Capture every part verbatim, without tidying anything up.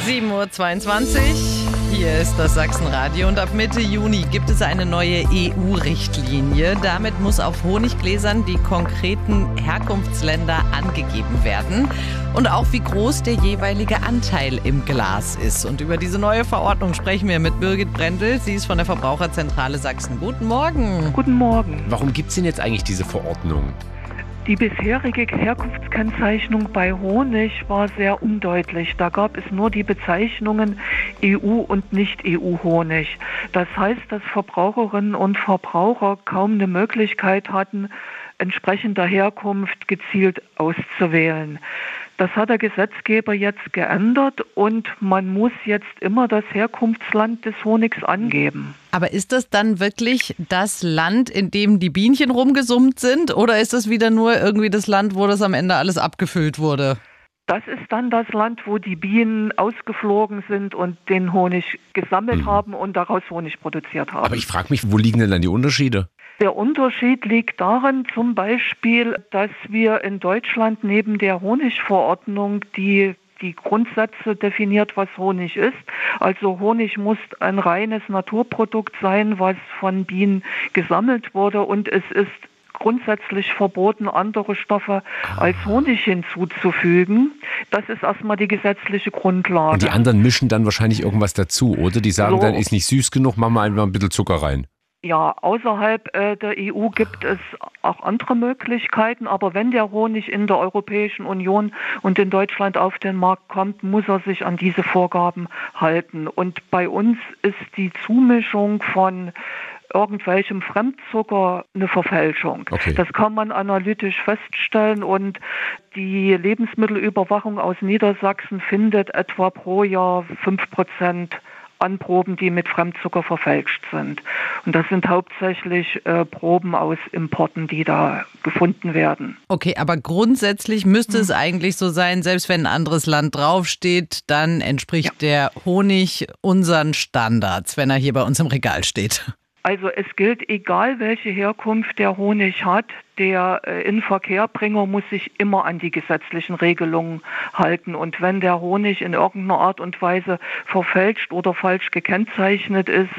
sieben Uhr zweiundzwanzig, hier ist das Sachsenradio und ab Mitte Juni gibt es eine neue E U-Richtlinie. Damit muss auf Honiggläsern die konkreten Herkunftsländer angegeben werden und auch wie groß der jeweilige Anteil im Glas ist. Und über diese neue Verordnung sprechen wir mit Birgit Brendel. Sie ist von der Verbraucherzentrale Sachsen. Guten Morgen. Guten Morgen. Warum gibt es denn jetzt eigentlich diese Verordnung? Die bisherige Herkunftskennzeichnung bei Honig war sehr undeutlich. Da gab es nur die Bezeichnungen E U- und Nicht-E U-Honig. Das heißt, dass Verbraucherinnen und Verbraucher kaum eine Möglichkeit hatten, entsprechender Herkunft gezielt auszuwählen. Das hat der Gesetzgeber jetzt geändert und man muss jetzt immer das Herkunftsland des Honigs angeben. Aber ist das dann wirklich das Land, in dem die Bienchen rumgesummt sind, oder ist das wieder nur irgendwie das Land, wo das am Ende alles abgefüllt wurde? Das ist dann das Land, wo die Bienen ausgeflogen sind und den Honig gesammelt mhm. haben und daraus Honig produziert haben. Aber ich frage mich, wo liegen denn dann die Unterschiede? Der Unterschied liegt darin zum Beispiel, dass wir in Deutschland neben der Honigverordnung die die Grundsätze definiert, was Honig ist. Also Honig muss ein reines Naturprodukt sein, was von Bienen gesammelt wurde, und es ist grundsätzlich verboten, andere Stoffe als Honig hinzuzufügen. Das ist erstmal die gesetzliche Grundlage. Und die anderen mischen dann wahrscheinlich irgendwas dazu, oder? Die sagen so, dann, ist nicht süß genug, machen wir einfach ein bisschen Zucker rein. Ja, außerhalb äh, der E U gibt es auch andere Möglichkeiten, aber wenn der Honig in der Europäischen Union und in Deutschland auf den Markt kommt, muss er sich an diese Vorgaben halten. Und bei uns ist die Zumischung von irgendwelchem Fremdzucker eine Verfälschung. Okay. Das kann man analytisch feststellen, und die Lebensmittelüberwachung aus Niedersachsen findet etwa pro Jahr fünf Prozent an Proben, die mit Fremdzucker verfälscht sind. Und das sind hauptsächlich äh, Proben aus Importen, die da gefunden werden. Okay, aber grundsätzlich müsste hm. es eigentlich so sein, selbst wenn ein anderes Land draufsteht, dann entspricht ja. der Honig unseren Standards, wenn er hier bei uns im Regal steht. Also es gilt, egal welche Herkunft der Honig hat, der äh, Inverkehrbringer muss sich immer an die gesetzlichen Regelungen halten. Und wenn der Honig in irgendeiner Art und Weise verfälscht oder falsch gekennzeichnet ist,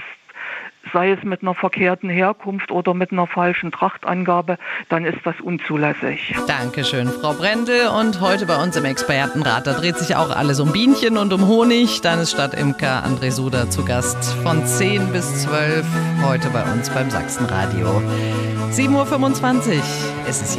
sei es mit einer verkehrten Herkunft oder mit einer falschen Trachtangabe, dann ist das unzulässig. Dankeschön, Frau Brendel. Und heute bei uns im Expertenrat, da dreht sich auch alles um Bienchen und um Honig. Dann ist Stadtimker André Suder zu Gast von zehn bis zwölf, heute bei uns beim Sachsenradio. sieben Uhr fünfundzwanzig ist es jetzt.